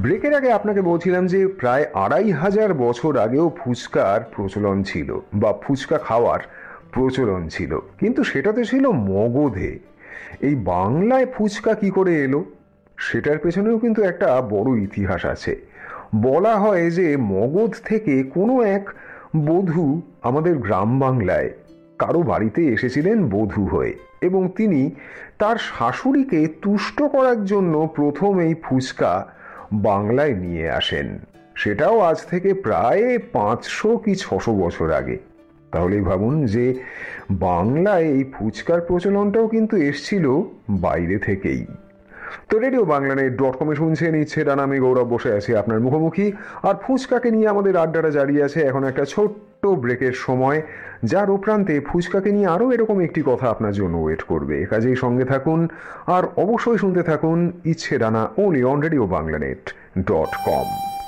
ব্রেকের আগে আপনাকে বলছিলাম যে প্রায় 2500 বছর আগেও ফুচকার প্রচলন ছিল বা ফুচকা খাওয়ার প্রচলন ছিল, কিন্তু সেটা তো ছিল মগধে। এই বাংলায় ফুচকা কি করে এলো সেটার পেছনেও কিন্তু একটা বড় ইতিহাস আছে। বলা হয় যে মগধ থেকে কোনো এক বধূ আমাদের গ্রাম বাংলায় কারো বাড়িতে এসেছিলেন বধূ হয়ে, এবং তিনি তার শাশুড়িকে তুষ্ট করার জন্য প্রথম এই ফুচকা বাংলায় নিয়ে আসেন। সেটাও আজ থেকে প্রায় 500 কি 600 বছর আগে। তাহলেই ভাবুন যে বাংলায় এই ফুচকার প্রচলনটাও কিন্তু এসছিল বাইরে থেকেই। তো রেডিও বাংলানেট.com-এ শুনছেন ইচ্ছে ডানা, আমি গৌরব বসে আছি আপনার মুখোমুখি। আর ফুচকাকে নিয়ে আমাদের আড্ডাটা জারি আছে। এখন একটা ছোট্ট ব্রেকের সময়, যার উপরান্তে ফুচকাকে নিয়ে আরও এরকম একটি কথা আপনার জন্য ওয়েট করবে। কাজেই সঙ্গে থাকুন আর অবশ্যই শুনতে থাকুন ইচ্ছে ডানা, only on রেডিও বাংলানেট.com।